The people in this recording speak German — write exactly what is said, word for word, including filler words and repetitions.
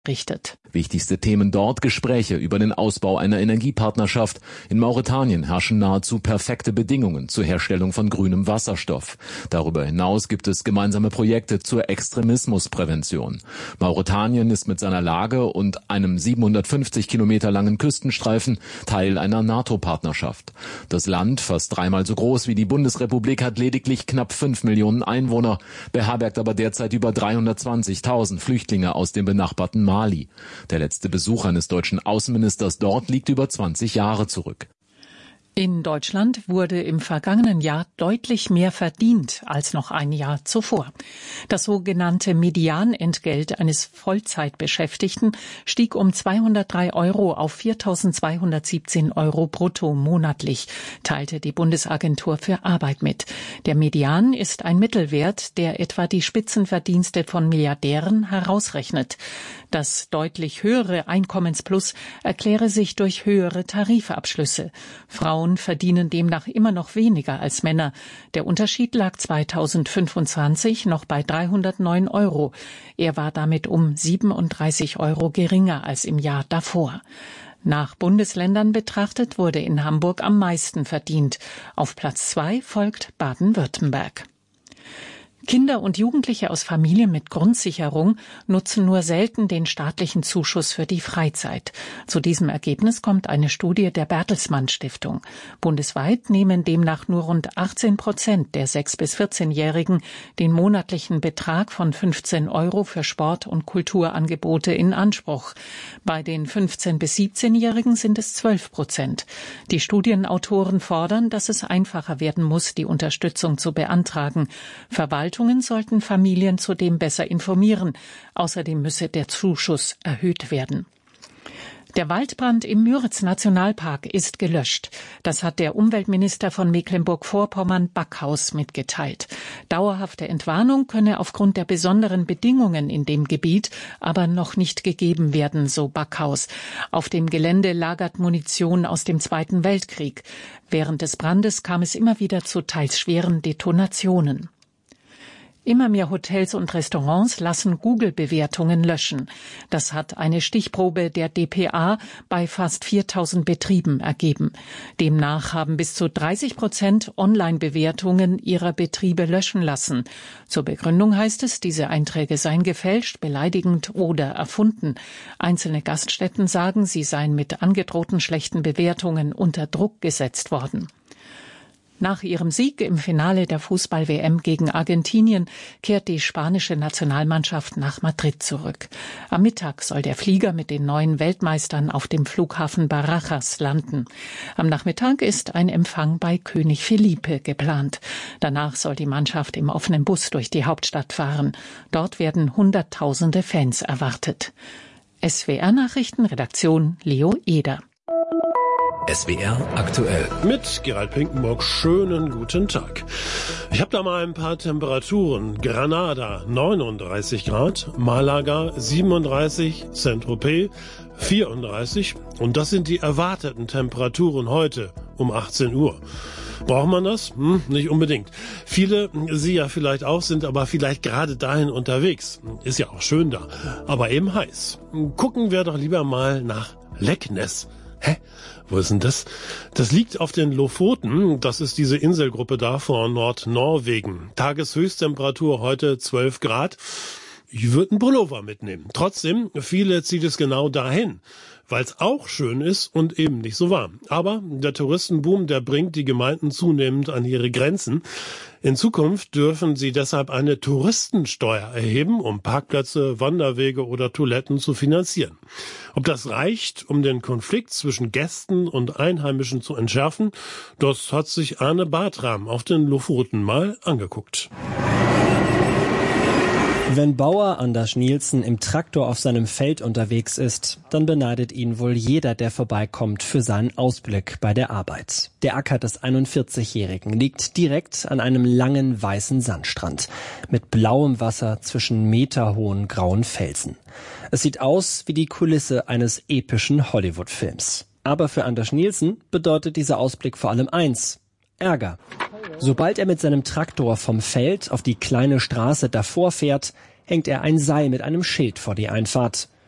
richtet. Wichtigste Themen dort: Gespräche über den Ausbau einer Energiepartnerschaft. In Mauretanien herrschen nahezu perfekte Bedingungen zur Herstellung von grünem Wasserstoff. Darüber hinaus gibt es gemeinsame Projekte zur Extremismusprävention. Mauretanien ist mit seiner Lage und einem siebenhundertfünfzig Kilometer langen Küstenstreifen Teil einer NATO-Partnerschaft. Das Land, fast dreimal so groß wie die Bundesrepublik, hat lediglich knapp fünf Millionen Einwohner, beherbergt aber derzeit über dreihundertzwanzigtausend Flüchtlinge aus dem benachbarten Mali. Der letzte Besuch eines deutschen Außenministers dort liegt über zwanzig Jahre zurück. In Deutschland wurde im vergangenen Jahr deutlich mehr verdient als noch ein Jahr zuvor. Das sogenannte Medianentgelt eines Vollzeitbeschäftigten stieg um zweihundertdrei Euro auf viertausendzweihundertsiebzehn Euro brutto monatlich, teilte die Bundesagentur für Arbeit mit. Der Median ist ein Mittelwert, der etwa die Spitzenverdienste von Milliardären herausrechnet. Das deutlich höhere Einkommensplus erkläre sich durch höhere Tarifabschlüsse. Frauen verdienen demnach immer noch weniger als Männer. Der Unterschied lag zweitausendfünfundzwanzig noch bei dreihundertneun Euro. Er war damit um siebenunddreißig Euro geringer als im Jahr davor. Nach Bundesländern betrachtet wurde in Hamburg am meisten verdient. Auf Platz zwei folgt Baden-Württemberg. Kinder und Jugendliche aus Familien mit Grundsicherung nutzen nur selten den staatlichen Zuschuss für die Freizeit. Zu diesem Ergebnis kommt eine Studie der Bertelsmann Stiftung. Bundesweit nehmen demnach nur rund achtzehn Prozent der sechs- bis vierzehnjährigen den monatlichen Betrag von fünfzehn Euro für Sport- und Kulturangebote in Anspruch. Bei den fünfzehn- bis siebzehnjährigen sind es zwölf Prozent. Die Studienautoren fordern, dass es einfacher werden muss, die Unterstützung zu beantragen. Verwaltungen sollten Familien zudem besser informieren. Außerdem müsse der Zuschuss erhöht werden. Der Waldbrand im Müritz-Nationalpark ist gelöscht. Das hat der Umweltminister von Mecklenburg-Vorpommern Backhaus mitgeteilt. Dauerhafte Entwarnung könne aufgrund der besonderen Bedingungen in dem Gebiet aber noch nicht gegeben werden, so Backhaus. Auf dem Gelände lagert Munition aus dem Zweiten Weltkrieg. Während des Brandes kam es immer wieder zu teils schweren Detonationen. Immer mehr Hotels und Restaurants lassen Google-Bewertungen löschen. Das hat eine Stichprobe der D P A bei fast viertausend Betrieben ergeben. Demnach haben bis zu dreißig Prozent Online-Bewertungen ihrer Betriebe löschen lassen. Zur Begründung heißt es, diese Einträge seien gefälscht, beleidigend oder erfunden. Einzelne Gaststätten sagen, sie seien mit angedrohten schlechten Bewertungen unter Druck gesetzt worden. Nach ihrem Sieg im Finale der Fußball-W M gegen Argentinien kehrt die spanische Nationalmannschaft nach Madrid zurück. Am Mittag soll der Flieger mit den neuen Weltmeistern auf dem Flughafen Barajas landen. Am Nachmittag ist ein Empfang bei König Felipe geplant. Danach soll die Mannschaft im offenen Bus durch die Hauptstadt fahren. Dort werden Hunderttausende Fans erwartet. S W R-Nachrichten, Redaktion Leo Eder. S W R aktuell. Mit Gerald Pinkenburg, schönen guten Tag. Ich habe da mal ein paar Temperaturen. Granada neununddreißig Grad, Malaga siebenunddreißig, Saint-Tropez vierunddreißig. Und das sind die erwarteten Temperaturen heute um achtzehn Uhr. Braucht man das? Hm, nicht unbedingt. Viele, Sie ja vielleicht auch, sind aber vielleicht gerade dahin unterwegs. Ist ja auch schön da, aber eben heiß. Gucken wir doch lieber mal nach Leknes. Hä? Wo ist denn das? Das liegt auf den Lofoten. Das ist diese Inselgruppe da vor Nordnorwegen. Tageshöchsttemperatur heute zwölf Grad. Ich würde einen Pullover mitnehmen. Trotzdem, viele zieht es genau dahin, weil es auch schön ist und eben nicht so warm. Aber der Touristenboom, der bringt die Gemeinden zunehmend an ihre Grenzen. In Zukunft dürfen sie deshalb eine Touristensteuer erheben, um Parkplätze, Wanderwege oder Toiletten zu finanzieren. Ob das reicht, um den Konflikt zwischen Gästen und Einheimischen zu entschärfen, das hat sich Arne Bartram auf den Lofoten mal angeguckt. Wenn Bauer Anders Nielsen im Traktor auf seinem Feld unterwegs ist, dann beneidet ihn wohl jeder, der vorbeikommt, für seinen Ausblick bei der Arbeit. Der Acker des einundvierzigjährigen liegt direkt an einem langen weißen Sandstrand mit blauem Wasser zwischen meterhohen grauen Felsen. Es sieht aus wie die Kulisse eines epischen Hollywood-Films. Aber für Anders Nielsen bedeutet dieser Ausblick vor allem eins: Ärger. Sobald er mit seinem Traktor vom Feld auf die kleine Straße davor fährt, hängt er ein Seil mit einem Schild vor die Einfahrt.